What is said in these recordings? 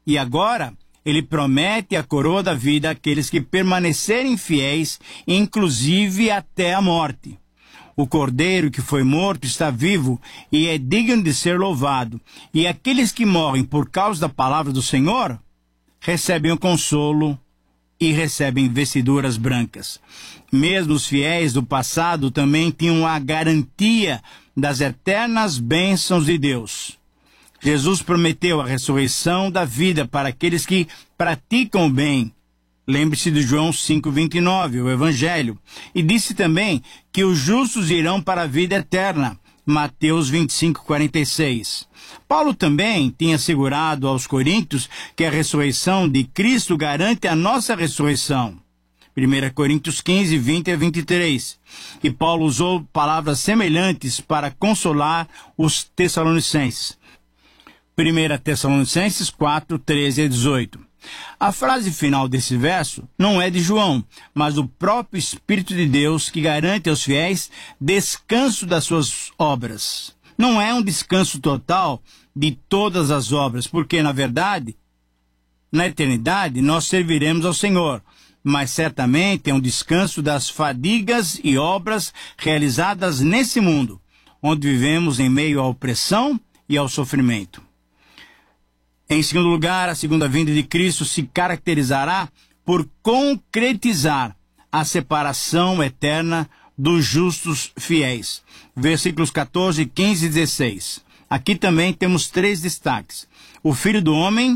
E agora, ele promete a coroa da vida àqueles que permanecerem fiéis, inclusive até a morte. O Cordeiro que foi morto está vivo e é digno de ser louvado. E aqueles que morrem por causa da palavra do Senhor recebem o consolo e recebem vestiduras brancas. Mesmo os fiéis do passado também tinham a garantia das eternas bênçãos de Deus. Jesus prometeu a ressurreição da vida para aqueles que praticam o bem. Lembre-se de João 5,29, o Evangelho. E disse também que os justos irão para a vida eterna. Mateus 25,46. Paulo também tinha assegurado aos coríntios que a ressurreição de Cristo garante a nossa ressurreição. 1 Coríntios 15, 20 a 23. E Paulo usou palavras semelhantes para consolar os tessalonicenses. 1 Tessalonicenses 4, 13 a 18. A frase final desse verso não é de João, mas do próprio Espírito de Deus que garante aos fiéis descanso das suas obras. Não é um descanso total de todas as obras, porque, na verdade, na eternidade nós serviremos ao Senhor, mas certamente é um descanso das fadigas e obras realizadas nesse mundo, onde vivemos em meio à opressão e ao sofrimento. Em segundo lugar, a segunda vinda de Cristo se caracterizará por concretizar a separação eterna dos justos fiéis. Versículos 14, 15 e 16. Aqui também temos 3 destaques. O Filho do Homem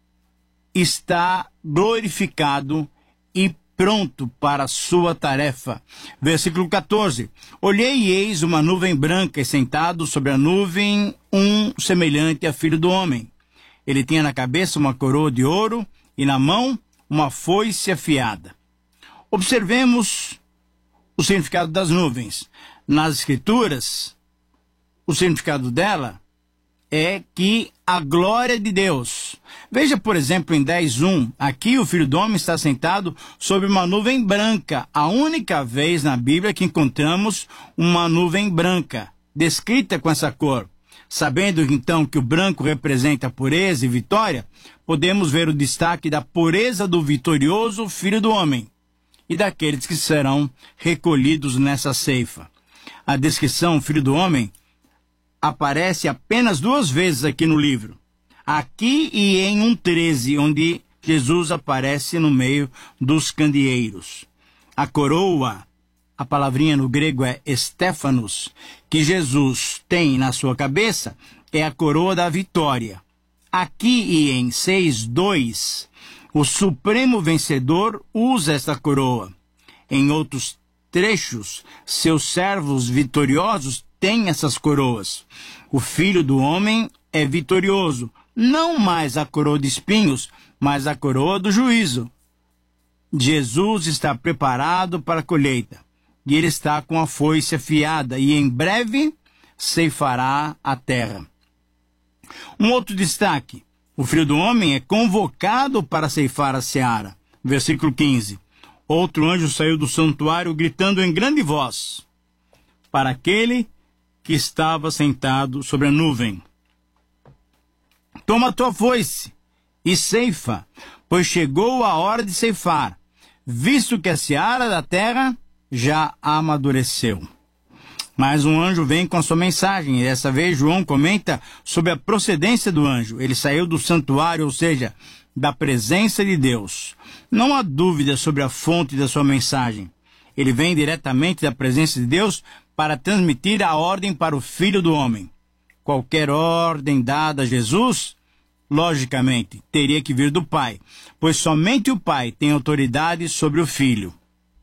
está glorificado e pronto para a sua tarefa. Versículo 14. Olhei e eis uma nuvem branca e sentado sobre a nuvem semelhante a Filho do Homem. Ele tinha na cabeça uma coroa de ouro e na mão uma foice afiada. Observemos o significado das nuvens. Nas Escrituras, o significado dela é que a glória de Deus. Veja, por exemplo, em 10:1, aqui o Filho do Homem está sentado sobre uma nuvem branca. A única vez na Bíblia que encontramos uma nuvem branca, descrita com essa cor. Sabendo, então, que o branco representa a pureza e vitória, podemos ver o destaque da pureza do vitorioso Filho do Homem e daqueles que serão recolhidos nessa ceifa. A descrição Filho do Homem aparece apenas 2 vezes aqui no livro. Aqui e em 1:13, onde Jesus aparece no meio dos candeeiros. A coroa, a palavrinha no grego é Stéphanos, que Jesus tem na sua cabeça, é a coroa da vitória. Aqui e em 6:2, o supremo vencedor usa esta coroa. Em outros trechos, seus servos vitoriosos têm essas coroas. O Filho do Homem é vitorioso, não mais a coroa de espinhos, mas a coroa do juízo. Jesus está preparado para a colheita. E ele está com a foice afiada, e em breve ceifará a terra. Um outro destaque: o Filho do Homem é convocado para ceifar a seara. Versículo 15. Outro anjo saiu do santuário gritando em grande voz para aquele que estava sentado sobre a nuvem: toma a tua foice e ceifa, pois chegou a hora de ceifar, visto que a seara da terra já amadureceu. Mas um anjo vem com a sua mensagem, e dessa vez João comenta sobre a procedência do anjo. Ele saiu do santuário, ou seja, da presença de Deus. Não há dúvida sobre a fonte da sua mensagem. Ele vem diretamente da presença de Deus para transmitir a ordem para o Filho do Homem. Qualquer ordem dada a Jesus, logicamente, teria que vir do Pai, pois somente o Pai tem autoridade sobre o Filho.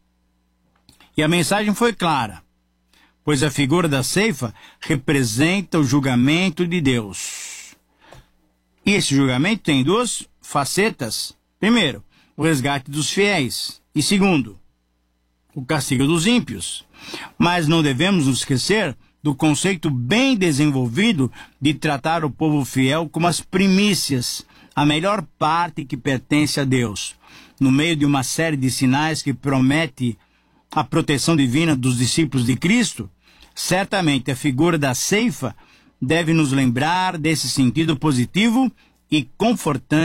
E a mensagem foi clara, pois a figura da ceifa representa o julgamento de Deus. E esse julgamento tem 2 facetas. Primeiro, o resgate dos fiéis. E segundo, o castigo dos ímpios. Mas não devemos nos esquecer do conceito bem desenvolvido de tratar o povo fiel como as primícias, a melhor parte que pertence a Deus. No meio de uma série de sinais que promete a proteção divina dos discípulos de Cristo, certamente a figura da ceifa deve nos lembrar desse sentido positivo e confortante